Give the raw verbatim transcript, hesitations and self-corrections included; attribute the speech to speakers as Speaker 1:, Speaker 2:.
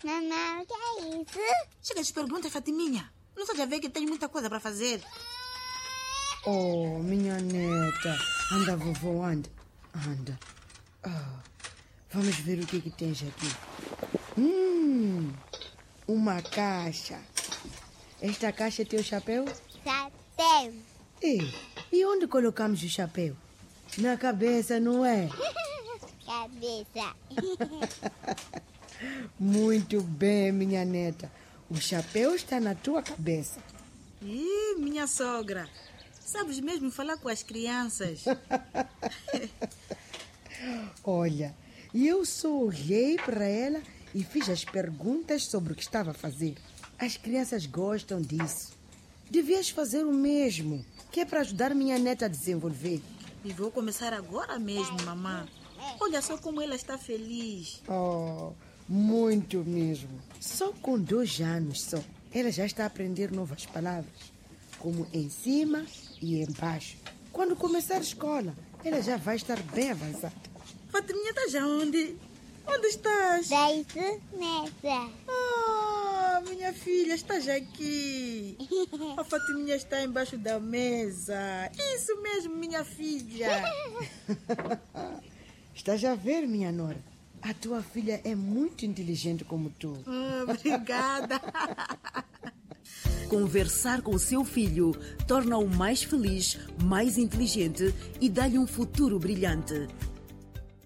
Speaker 1: Mamãe, o que é isso?
Speaker 2: Chega de perguntas, Fatiminha. Não estás a ver que tenho muita coisa para fazer?
Speaker 3: Oh, minha neta. Anda, vovô, anda. Anda. Oh, vamos ver o que, que tens aqui. Hum, uma caixa. Esta caixa é teu chapéu?
Speaker 1: Chapéu.
Speaker 3: Ei, e onde colocamos o chapéu? Na cabeça, não é?
Speaker 1: Cabeça.
Speaker 3: Muito bem, minha neta. O chapéu está na tua cabeça.
Speaker 2: Ih, minha sogra. Sabes mesmo falar com as crianças.
Speaker 3: Olha, eu só olhei para ela e fiz as perguntas sobre o que estava a fazer. As crianças gostam disso. Devias fazer o mesmo, que é para ajudar minha neta a desenvolver.
Speaker 2: E vou começar agora mesmo, mamãe. Olha só como ela está feliz.
Speaker 3: Oh, muito mesmo. Só com dois anos só. Ela já está a aprender novas palavras, como em cima e embaixo. Quando começar a escola, ela já vai estar bem avançada.
Speaker 2: Fatiminha, estás aonde? Onde estás?
Speaker 1: Deito nessa.
Speaker 2: Ah, minha filha, estás aqui. A Fatiminha está embaixo da mesa. Isso mesmo, minha filha.
Speaker 3: Estás a ver, minha nora? A tua filha é muito inteligente como tu.
Speaker 2: Ah, obrigada.
Speaker 4: Conversar com seu filho torna-o mais feliz, mais inteligente e dá-lhe um futuro brilhante.